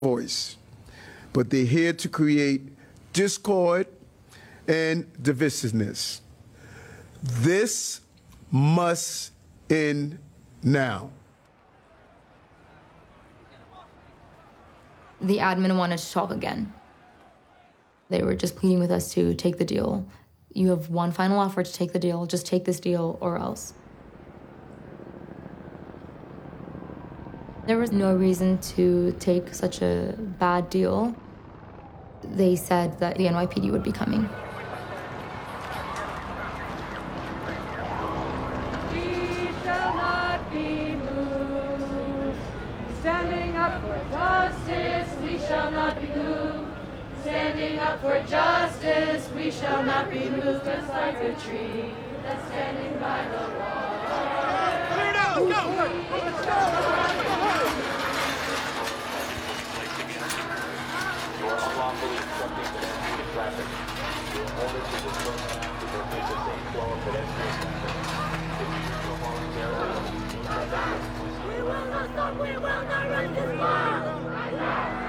voice, but they're here to create discord and divisiveness. This must end now. The admin wanted to talk again. They were just pleading with us to take the deal. You have one final offer to take the deal. Just take this deal or else. There was no reason to take such a bad deal. They said that the NYPD would be coming. We shall not be moved. Standing up for justice, we shall not be moved. Standing up for justice, we shall not be moved. Just like a tree that's standing by the wall. Clear it out, let's go! Let's go! You are unlawfully obstructing pedestrian traffic. You are ordered to disperse to permit the safe flow of pedestrian traffic. If you do so voluntarily, We will not stop, we will not run this law!